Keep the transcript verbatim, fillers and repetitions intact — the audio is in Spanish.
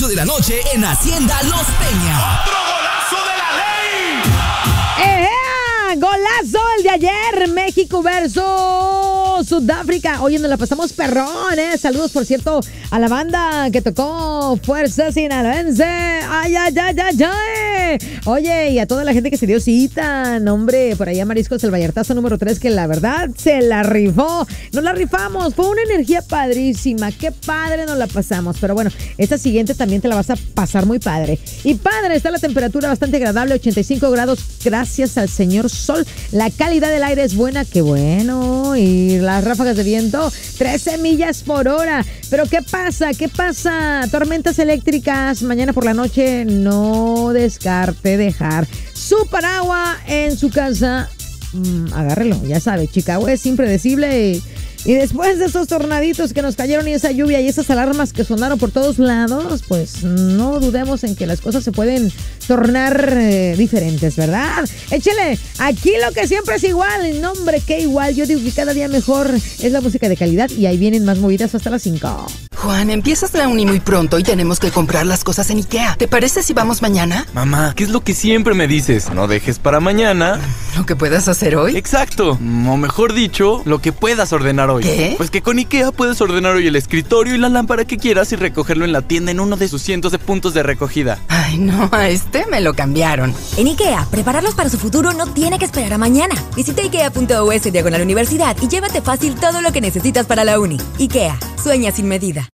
ocho de la noche en Hacienda Los Peña. ¡Otro golazo de la ley! ¡Ejea! Golazo el de ayer, México versus Sudáfrica. Oye, nos la pasamos perrón, ¿eh? Saludos, por cierto, a la banda que tocó Fuerza Sinaloense. ¡Ay, ay, ay, ay, ay! Oye, y a toda la gente que se dio cita, nombre, por allá Mariscos el Vallartazo número tres, que la verdad se la rifó. Nos la rifamos, fue una energía padrísima. Qué padre nos la pasamos. Pero bueno, esta siguiente también te la vas a pasar muy padre. Y padre, está la temperatura bastante agradable, ochenta y cinco grados, gracias al señor sol. La calidad del aire es buena, qué bueno. Y las ráfagas de viento, trece millas por hora. Pero ¿qué pasa? ¿Qué pasa? Tormentas eléctricas mañana por la noche. No descarte dejar su paraguas en su casa. Mm, agárrelo, ya sabe, Chicago es impredecible. Y, y después de esos tornaditos que nos cayeron y esa lluvia y esas alarmas que sonaron por todos lados, pues no dudemos en que las cosas se pueden tornar eh, diferentes, ¿verdad? Échele, aquí lo que siempre es igual, no hombre, qué igual, yo digo que cada día mejor es la música de calidad y ahí vienen más movidas hasta las cinco. Juan, empiezas la uni muy pronto y tenemos que comprar las cosas en IKEA. ¿Te parece si vamos mañana? Mamá, ¿qué es lo que siempre me dices? No dejes para mañana ¿Lo que puedas hacer hoy? Exacto, o mejor dicho, lo que puedas ordenar hoy. ¿Qué? Pues que con IKEA puedes ordenar hoy el escritorio y la lámpara que quieras y recogerlo en la tienda en uno de sus cientos de puntos de recogida. Ay, no, a este me lo cambiaron. En IKEA, prepararlos para su futuro no tiene que esperar a mañana. Visita ikea.us diagonal universidad y llévate fácil todo lo que necesitas para la uni. IKEA, sueña sin medida.